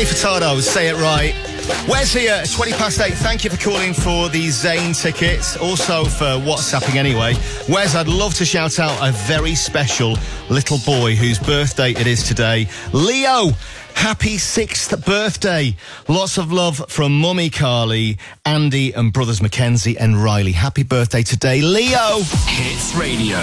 Nelly Furtado, Say It Right. Wes here at 20 past 8. Thank you for calling for the Zayn tickets. Also for WhatsApping anyway. Wes, I'd love to shout out a very special little boy whose birthday it is today. Leo, happy 6th birthday. Lots of love from Mummy Carly, Andy and brothers Mackenzie and Riley. Happy birthday today, Leo. Hits Radio.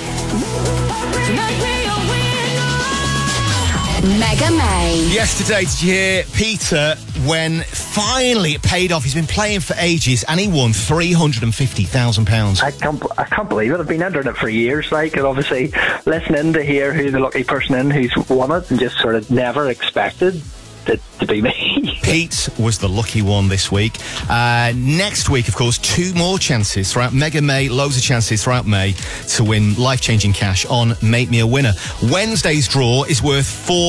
Mega May. Yesterday, did you hear Peter, when finally it paid off? He's been playing for ages and he won £350,000. I can't believe it. I've been entering it for years, and obviously listening to hear who the lucky person in who's won it, and just sort of never expected it to be me. Pete was the lucky one this week. Next week, of course, 2 more chances throughout Mega May, loads of chances throughout May to win life-changing cash on Make Me a Winner. Wednesday's draw is worth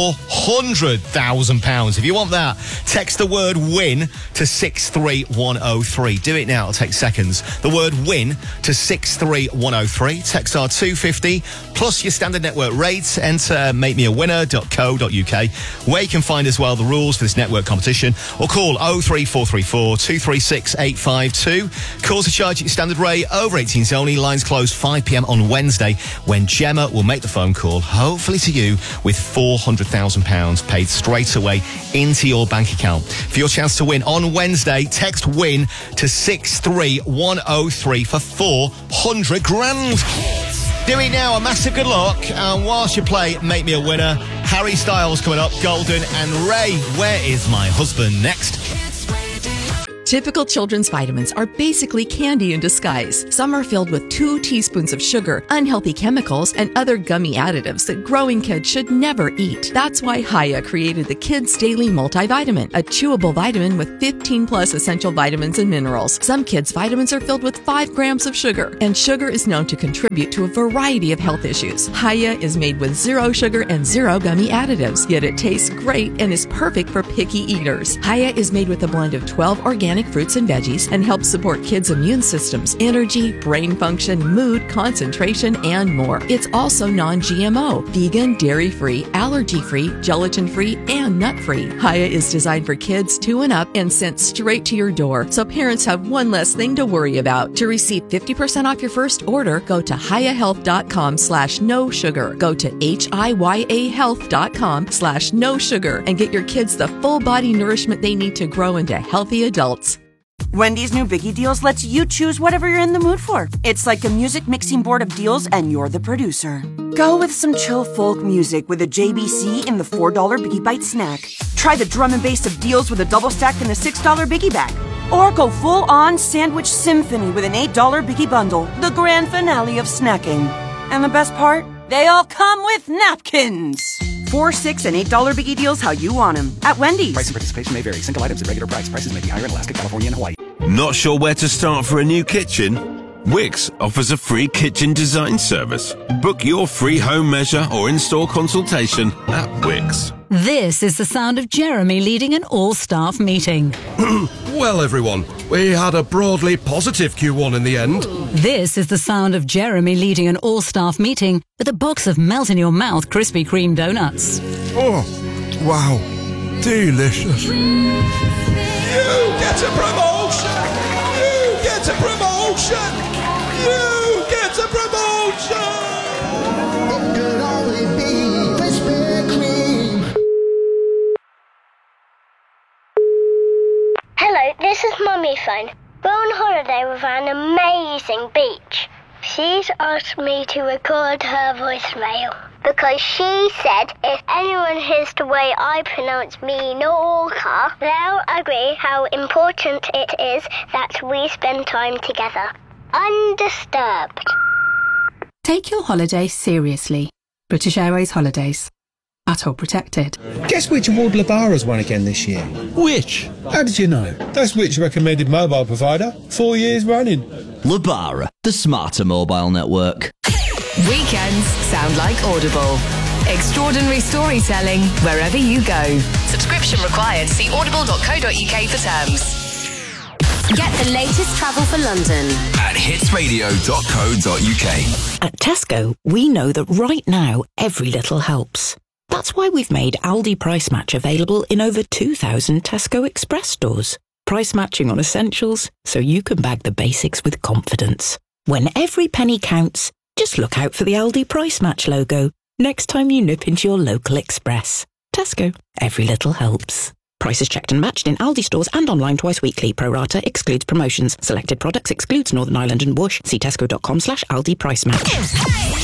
£400,000. If you want that, text the word WIN to 63103. Do it now, it'll take seconds. The word WIN to 63103. Text our 250 plus your standard network rates. Enter makemeawinner.co.uk, where you can find as well the rules for this network competition, or call 03434 236 852. Calls are charged at your standard rate, over 18s only. Lines close 5 p.m. on Wednesday, when Gemma will make the phone call, hopefully to you, with £400,000 paid straight away into your bank account. For your chance to win on Wednesday, text WIN to 63103 for 400 grand. Do it now, a massive good luck. And whilst you play Make Me a Winner, Harry Styles coming up, Golden, and Ray, Where Is My Husband, next. Typical children's vitamins are basically candy in disguise. Some are filled with 2 teaspoons of sugar, unhealthy chemicals, and other gummy additives that growing kids should never eat. That's why Hiya created the Kids Daily Multivitamin, a chewable vitamin with 15 plus essential vitamins and minerals. Some kids' vitamins are filled with 5 grams of sugar, and sugar is known to contribute to a variety of health issues. Hiya is made with 0 sugar and 0 gummy additives, yet it tastes great and is perfect for picky eaters. Hiya is made with a blend of 12 organic fruits and veggies and helps support kids' immune systems, energy, brain function, mood, concentration, and more. It's also non-GMO, vegan, dairy-free, allergy-free, gelatin-free, and nut-free. Hiya is designed for kids 2 and up and sent straight to your door, so parents have one less thing to worry about. To receive 50% off your first order, go to hiyahealth.com/no sugar. Go to hiyahealth.com/no sugar and get your kids the full body nourishment they need to grow into healthy adults. Wendy's new Biggie Deals lets you choose whatever you're in the mood for. It's like a music mixing board of deals, and you're the producer. Go with some chill folk music with a JBC in the $4 Biggie Bite snack. Try the drum and bass of deals with a double stack in the $6 Biggie bag. Or go full-on sandwich symphony with an $8 Biggie bundle, the grand finale of snacking. And the best part? They all come with napkins. $4, $6, and $8 Biggie Deals how you want them at Wendy's. Price and participation may vary. Single items at regular price. Prices may be higher in Alaska, California, and Hawaii. Not sure where to start for a new kitchen? Wix offers a free kitchen design service. Book your free home measure or in-store consultation at Wix. This is the sound of Jeremy leading an all-staff meeting. Well, everyone, we had a broadly positive Q1 in the end. This is the sound of Jeremy leading an all-staff meeting with a box of melt-in-your-mouth Krispy Kreme donuts. Oh, wow. Delicious. You get a promotion! You get a promotion! You get a promotion! It could only be Krispy Kreme. Hello, this is Mummy phone. We're on holiday with an amazing beach. She's asked me to record her voicemail because she said if anyone hears the way I pronounce Minorca, they'll agree how important it is that we spend time together. Undisturbed. Take your holiday seriously. British Airways Holidays. ATOL protected. Guess which award Lebara has won again this year? Which? How did you know? That's Which recommended mobile provider 4 years running. Lebara, the smarter mobile network. Weekends sound like Audible. Extraordinary storytelling wherever you go. Subscription required. See audible.co.uk for terms. Get the latest travel for London at hitsradio.co.uk. At Tesco, we know that right now every little helps. That's why we've made Aldi Price Match available in over 2,000 Tesco Express stores. Price matching on essentials, so you can bag the basics with confidence. When every penny counts, just look out for the Aldi Price Match logo next time you nip into your local Express. Tesco. Every little helps. Prices checked and matched in Aldi stores and online twice weekly. Pro rata excludes promotions. Selected products excludes Northern Ireland and Whoosh. See tesco.com/Aldi Price Match.